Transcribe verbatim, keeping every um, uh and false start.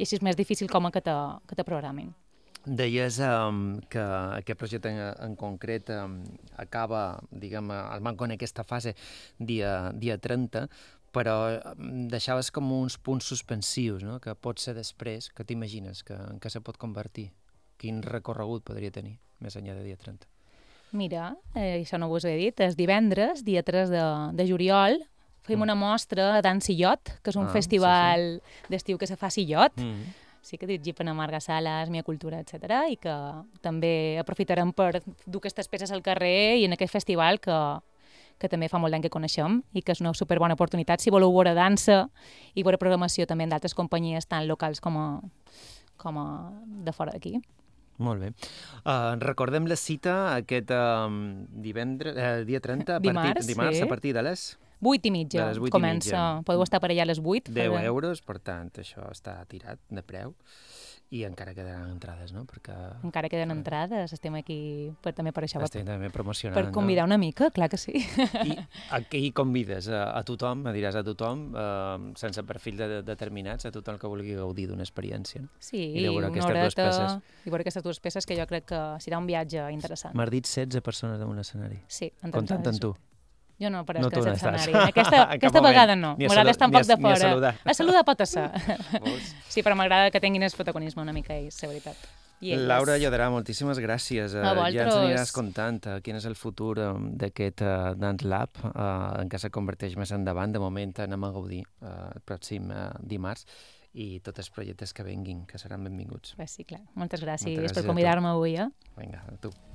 i així és més difícil com a que te, que te programin. Deies um, que aquest projecte en, en concret um, acaba, diguem, el manco en aquesta fase dia, dia trenta, però deixaves com uns punts suspensius, no? Que pot ser després, que t'imagines, que, en què se pot convertir? Quin recorregut podria tenir més enllà de dia trenta? Mira, eh, això no us he dit, és divendres, dia tres de, de juliol, fem mm. una mostra a Dan Sillot, que és un ah, festival sí, sí. d'estiu que se fa a Sillot, Mm. sí que dirigit per Marga Sales, Mia Cultura, etcètera, i que també aprofitarem per dur aquestes peces al carrer i en aquest festival que, que també fa molt d'any que coneixem i que és una superbona oportunitat si voleu veure dansa i veure programació també d'altres companyies tant locals com a, com a de fora d'aquí. Molt bé. Uh, recordem la cita aquest uh, divendres, uh, dia trenta, a partir, dimarts, dimarts sí. a partir de les... vuit i mitja, de les vuit comença. I mitja. Podeu estar per allà a les vuit. deu per... euros, per tant, això està tirat de preu. I encara quedaran entrades, no? Perquè... Encara queden entrades, estem aquí per, també per això. Estem també promocionant, per convidar no? una mica, clar que sí. I aquí convides a, a tothom, a diràs a tothom, eh, sense perfil de, de, determinats, a tothom que vulgui gaudir d'una experiència, no? Sí, I de veure una aquestes dues horeta, peces. i veure aquestes dues peces que jo crec que serà un viatge interessant. M'has dit setze persones en un escenari. Sí, comptant amb tu. Jo no aparec no a l'escenari. No Aquesta, aquesta vegada no. M'agrada estar un poc de fora. Ni a saludar. A saludar pot ser. Sí, però m'agrada que tinguin el protagonisme una mica ells, la veritat. I Laura Lloderà, moltíssimes gràcies. A vosaltres. Ja ens aniràs contant uh, quin és el futur um, d'aquest uh, Dance Lab, uh, en què se converteix més endavant. De moment anem a gaudir uh, el pròxim uh, dimarts i tots els projectes que venguin, que seran benvinguts. Pues sí, clar. Moltes gràcies, Moltes gràcies per convidar-me avui. Eh? Vinga, a tu.